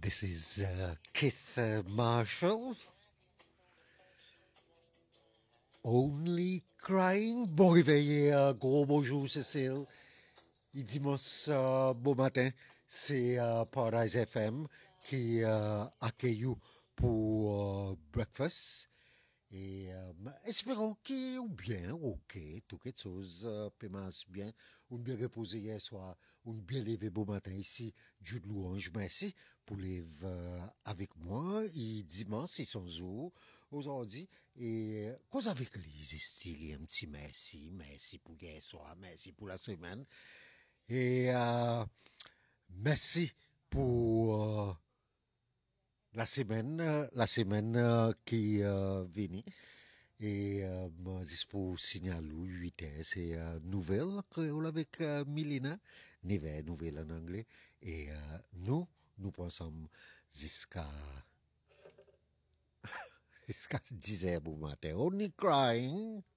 This is Keith Marshall. Only crying. Bon réveil, gros bonjour Cécile. Il dimanche bon matin, c'est Paradise FM qui accueille pour breakfast. Et espérons qu'il ou bien, ok, tout quelque chose passe bien, ou bien reposé hier soir, ou bien levé beau matin ici, Dieu de louange, merci pour lever avec moi, et dimanche, ils sont où aujourd'hui, et cause avec les style, un petit merci pour hier soir, merci pour la semaine, et merci pour la semaine qui vient. Et juste pour signaler, 8 heures, c'est nouvelle créole avec Milena, nouvelle en anglais. Et nous pensons jusqu'à 10 heures pour matin. Only crying.